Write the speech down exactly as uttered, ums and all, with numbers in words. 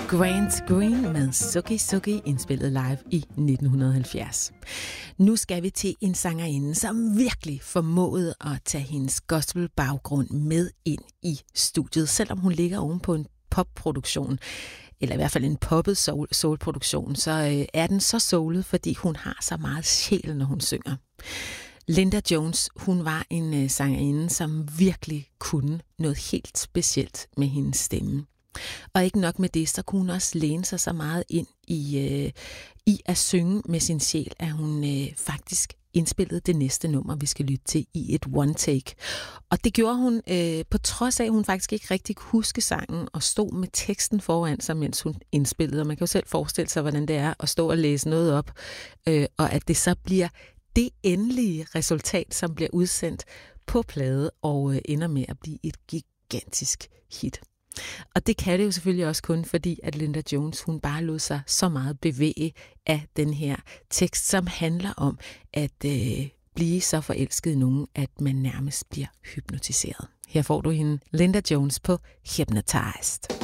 Grant Green med Suki Suki, indspillet live i nitten halvfjerds. Nu skal vi til en sangerinde, som virkelig formåede at tage hendes gospel-baggrund med ind i studiet, selvom hun ligger oven på en popproduktion, eller i hvert fald en poppet soul, soul-produktion, så øh, er den så soulet, fordi hun har så meget sjæl, når hun synger. Linda Jones, hun var en øh, sangerinde, som virkelig kunne noget helt specielt med hendes stemme. Og ikke nok med det, så kunne hun også læne sig så meget ind i, øh, i at synge med sin sjæl, at hun øh, faktisk indspillede det næste nummer, vi skal lytte til, i et one take. Og det gjorde hun øh, på trods af, at hun faktisk ikke rigtig kunne huske sangen og stod med teksten foran sig, mens hun indspillede. Og man kan jo selv forestille sig, hvordan det er at stå og læse noget op, øh, og at det så bliver det endelige resultat, som bliver udsendt på plade og øh, ender med at blive et gigantisk hit. Og det kan det jo selvfølgelig også kun, fordi at Linda Jones, hun bare lod sig så meget bevæge af den her tekst, som handler om at øh, blive så forelsket i nogen, at man nærmest bliver hypnotiseret. Her får du hende, Linda Jones, på Hypnotized.